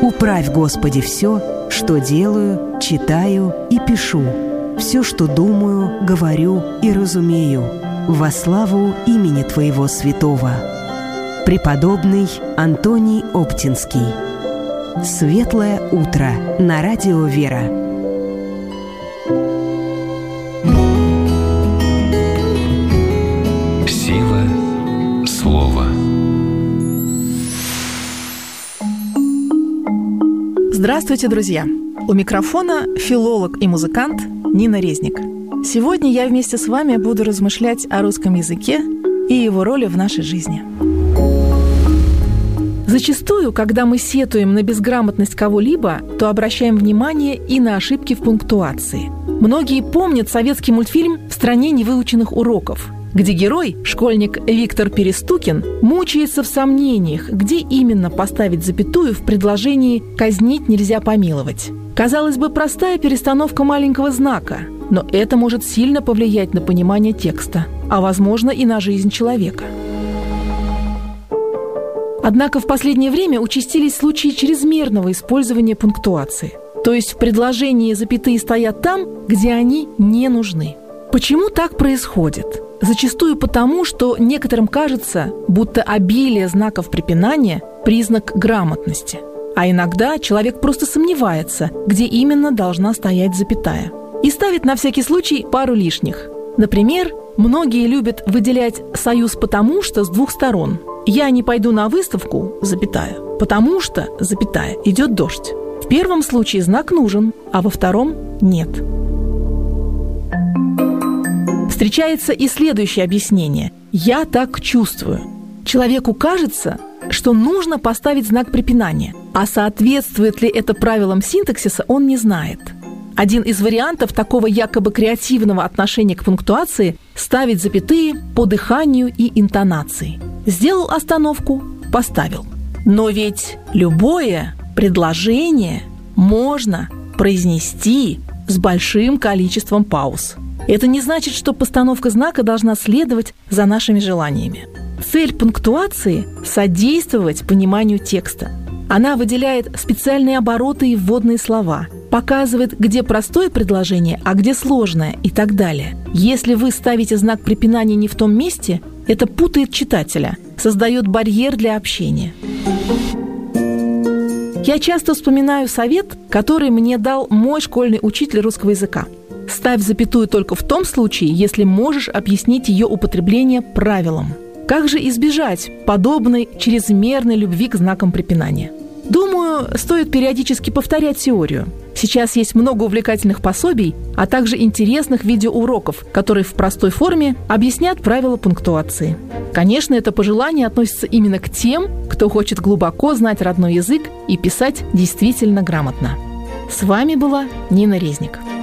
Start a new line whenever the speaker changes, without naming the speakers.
Управь, Господи, все, что делаю, читаю и пишу, все, что думаю, говорю и разумею, во славу имени Твоего святого. Преподобный Антоний Оптинский. Светлое утро на радио «Вера».
Сила слова.
Здравствуйте, друзья! У микрофона филолог и музыкант Нина Резник. Сегодня я вместе с вами буду размышлять о русском языке и его роли в нашей жизни. Зачастую, когда мы сетуем на безграмотность кого-либо, то обращаем внимание и на ошибки в пунктуации. Многие помнят советский мультфильм «В стране невыученных уроков», где герой, школьник Виктор Перестукин, мучается в сомнениях, где именно поставить запятую в предложении «казнить нельзя помиловать». Казалось бы, простая перестановка маленького знака, но это может сильно повлиять на понимание текста, а, возможно, и на жизнь человека. Однако в последнее время участились случаи чрезмерного использования пунктуации. То есть в предложении запятые стоят там, где они не нужны. Почему так происходит? Зачастую потому, что некоторым кажется, будто обилие знаков препинания – признак грамотности. А иногда человек просто сомневается, где именно должна стоять запятая. И ставит на всякий случай пару лишних. Например, многие любят выделять союз «потому что» с двух сторон. «Я не пойду на выставку, запятая, потому что, запятая, идет дождь». В первом случае знак нужен, а во втором – нет. Встречается и следующее объяснение. «Я так чувствую». Человеку кажется, что нужно поставить знак препинания, а соответствует ли это правилам синтаксиса, он не знает. Один из вариантов такого якобы креативного отношения к пунктуации – ставить запятые по дыханию и интонации. Сделал остановку – поставил. Но ведь любое предложение можно произнести с большим количеством пауз. Это не значит, что постановка знака должна следовать за нашими желаниями. Цель пунктуации – содействовать пониманию текста. Она выделяет специальные обороты и вводные слова, показывает, где простое предложение, а где сложное и так далее. Если вы ставите знак препинания не в том месте, это путает читателя, создает барьер для общения. Я часто вспоминаю совет, который мне дал мой школьный учитель русского языка. Ставь запятую только в том случае, если можешь объяснить ее употребление правилам. Как же избежать подобной чрезмерной любви к знакам препинания? Думаю, стоит периодически повторять теорию. Сейчас есть много увлекательных пособий, а также интересных видеоуроков, которые в простой форме объяснят правила пунктуации. Конечно, это пожелание относится именно к тем, кто хочет глубоко знать родной язык и писать действительно грамотно. С вами была Нина Резник.